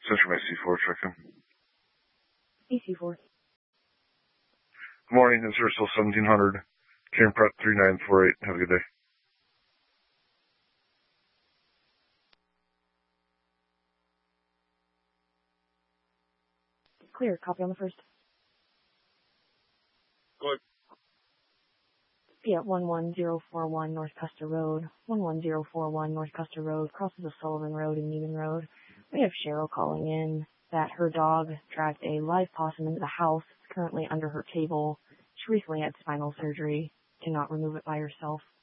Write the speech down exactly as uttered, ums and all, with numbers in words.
Central May C four, check-in. E C four. Good morning, it's Ursula seventeen hundred. Karen Pratt three nine four eight. Have a good day. Clear. Copy on the first. Good. Yeah, one one zero four one North Custer Road. one one zero four one North Custer Road crosses the Sullivan Road and Newman Road. We have Cheryl calling in that her dog dragged a live possum into the house. It's currently under her table. She recently had spinal surgery. Cannot remove it by herself.